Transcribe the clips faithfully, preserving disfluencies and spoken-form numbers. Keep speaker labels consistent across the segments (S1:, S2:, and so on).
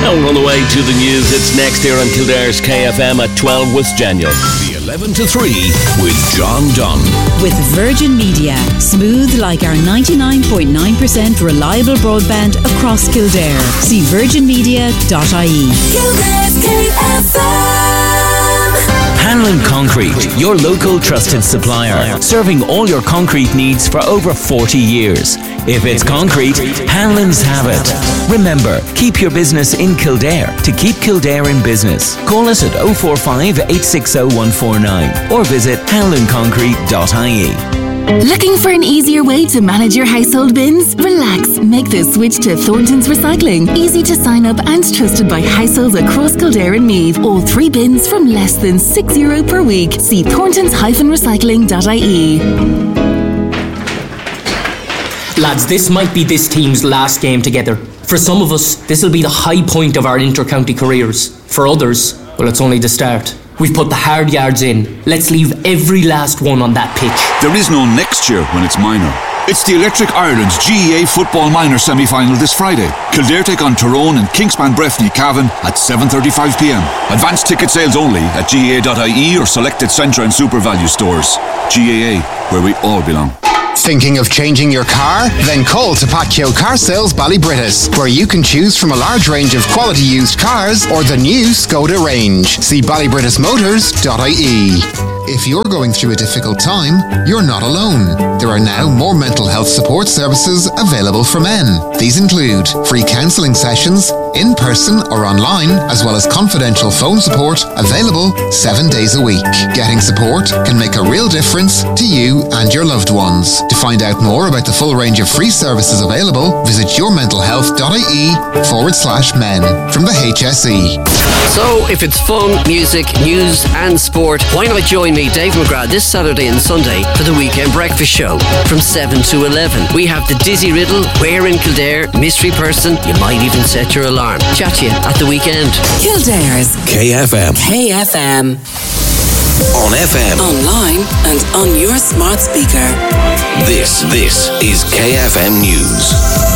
S1: Don't run away to the news. It's next here on Kildare's K F M at twelve with Daniel. The eleven to three with John Dunn.
S2: With Virgin Media. Smooth like our ninety-nine point nine percent reliable broadband across Kildare. See virgin media dot I E.
S3: Kildare's K F M.
S4: Hanlon Concrete, your local trusted supplier, serving all your concrete needs for over forty years. If it's concrete, Hanlon's have it. Remember, keep your business in Kildare to keep Kildare in business. Call us at oh four five, eight six oh, one four nine or visit hanlon concrete dot I E.
S5: Looking for an easier way to manage your household bins? Relax. Make the switch to Thornton's Recycling. Easy to sign up and trusted by households across Kildare and Meath. All three bins from less than six euro per week. See thorntons dash recycling dot I E.
S6: Lads, this might be this team's last game together. For some of us, this will be the high point of our inter-county careers. For others, well, it's only the start. We've put the hard yards in. Let's leave every last one on that pitch.
S7: There is no next year when it's minor. It's the Electric Ireland's G A A Football Minor semi-final this Friday. Kildare take on Tyrone and Kingspan Breffni Cavan at seven thirty-five p m. Advanced ticket sales only at G A A dot I E or selected Centra and Super Value stores. G A A, where we all belong.
S8: Thinking of changing your car? Then call Tapacchio Car Sales Ballybrittis, where you can choose from a large range of quality used cars or the new Skoda range. See ballybrittis motors dot I E. If you're going through a difficult time, you're not alone. There are now more mental health support services available for men. These include free counselling sessions, in person or online, as well as confidential phone support available seven days a week. Getting support can make a real difference to you and your loved ones. To find out more about the full range of free services available, visit your mental health dot I E forward slash men from the H S E.
S9: So, if it's fun, music, news and sport, why not join me, Dave McGrath, this Saturday and Sunday for the Weekend Breakfast Show from seven to eleven. We have the Dizzy Riddle, Where in Kildare, Mystery Person, you might even set your alarm. Chat to you at the weekend.
S3: Kildare's
S1: K F M.
S3: K F M.
S1: On F M.
S3: Online and on your smart speaker.
S1: This, this is K F M News.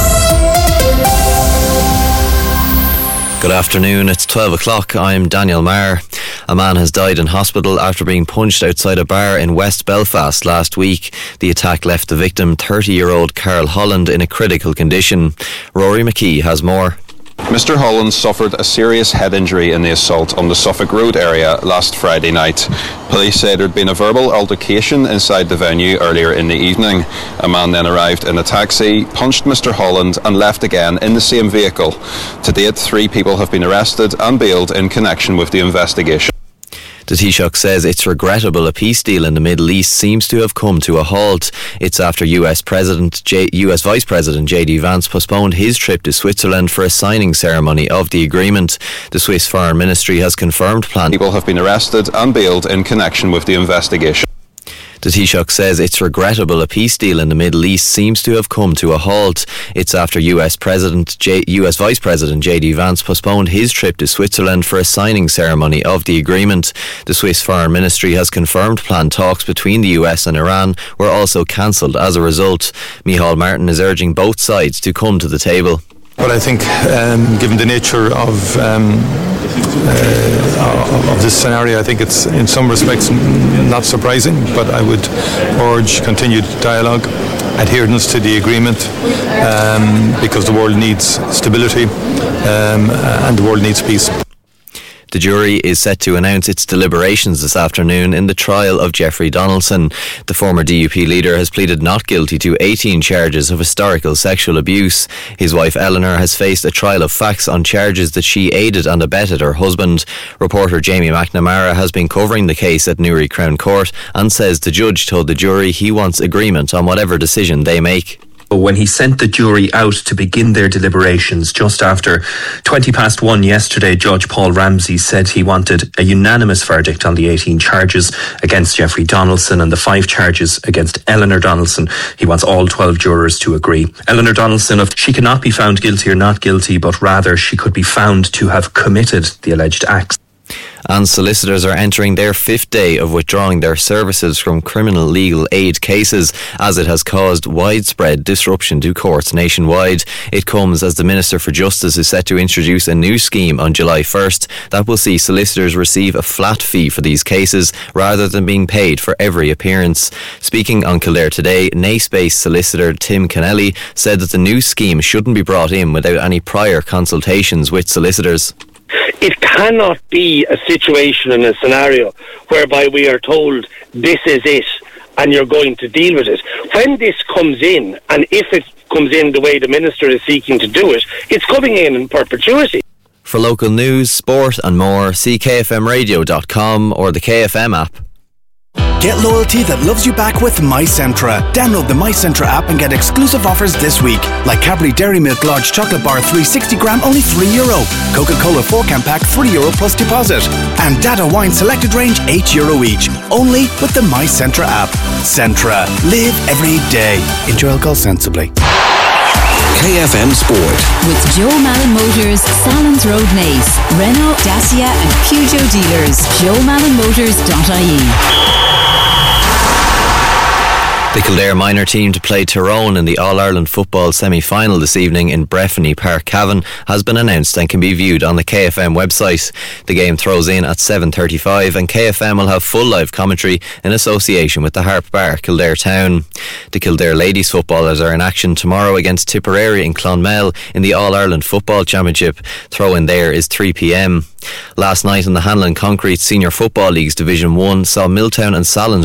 S10: Good afternoon, it's twelve o'clock. I'm Daniel Marr. A man has died in hospital after being punched outside a bar in West Belfast last week. The attack left the victim, thirty-year-old Carl Holland, in a critical condition. Rory McKee has more.
S11: Mister Holland suffered a serious head injury in the assault on the Suffolk Road area last Friday night. Police said there had been a verbal altercation inside the venue earlier in the evening. A man then arrived in a taxi, punched Mister Holland and left again in the same vehicle. To date, three people have been arrested and bailed in connection with the investigation.
S10: The Taoiseach says it's regrettable a peace deal in the Middle East seems to have come to a halt. It's after U S President J- U S Vice President J D Vance postponed his trip to Switzerland for a signing ceremony of the agreement. The Swiss Foreign Ministry has confirmed plans.
S11: People have been arrested and bailed in connection with the investigation.
S10: The Taoiseach says it's regrettable a peace deal in the Middle East seems to have come to a halt. It's after U S President J- U S Vice President J D Vance postponed his trip to Switzerland for a signing ceremony of the agreement. The Swiss Foreign Ministry has confirmed planned talks between the U S and Iran were also cancelled as a result. Micheál Martin is urging both sides to come to the table.
S12: But I think, um, given the nature of um, uh, of this scenario, I think it's in some respects not surprising, but I would urge continued dialogue, adherence to the agreement, um, because the world needs stability um, and the world needs peace.
S10: The jury is set to announce its deliberations this afternoon in the trial of Jeffrey Donaldson. The former D U P leader has pleaded not guilty to eighteen charges of historical sexual abuse. His wife Eleanor has faced a trial of facts on charges that she aided and abetted her husband. Reporter Jamie McNamara has been covering the case at Newry Crown Court and says the judge told the jury he wants agreement on whatever decision they make.
S13: When he sent the jury out to begin their deliberations just after twenty past one yesterday, Judge Paul Ramsey said he wanted a unanimous verdict on the eighteen charges against Jeffrey Donaldson and the five charges against Eleanor Donaldson. He wants all twelve jurors to agree. Eleanor Donaldson, of she cannot be found guilty or not guilty, but rather she could be found to have committed the alleged acts.
S10: And solicitors are entering their fifth day of withdrawing their services from criminal legal aid cases as it has caused widespread disruption to courts nationwide. It comes as the Minister for Justice is set to introduce a new scheme on July first that will see solicitors receive a flat fee for these cases rather than being paid for every appearance. Speaking on Kildare Today, Nace-based solicitor Tim Kennelly said that the new scheme shouldn't be brought in without any prior consultations with solicitors.
S14: It cannot be a situation and a scenario whereby we are told this is it and you're going to deal with it. When this comes in, and if it comes in the way the Minister is seeking to do it, it's coming in in perpetuity.
S10: For local news, sport and more, see k f m radio dot com or the K F M app.
S15: Get loyalty that loves you back with MyCentra. Download the MyCentra app and get exclusive offers this week. Like Cadbury Dairy Milk Large Chocolate Bar three sixty gram, only three euro. Coca-Cola four can pack, three euro plus deposit. And Dada Wine Selected Range, eight euro each. Only with the MyCentra app. Centra. Live every day. Enjoy alcohol sensibly.
S1: K F M Sport.
S2: With Joe Malin Motors, Salons Road Nace, Renault, Dacia and Peugeot dealers. joe malin motors dot I E.
S10: The Kildare minor team to play Tyrone in the All-Ireland football semi-final this evening in Breffni Park Cavan has been announced and can be viewed on the K F M website. The game throws in at seven thirty-five and K F M will have full live commentary in association with the Harp Bar, Kildare Town. The Kildare ladies footballers are in action tomorrow against Tipperary in Clonmel in the All-Ireland Football Championship. Throw-in there is three p m. Last night in the Hanlon Concrete Senior Football League's Division one saw Milltown and Salins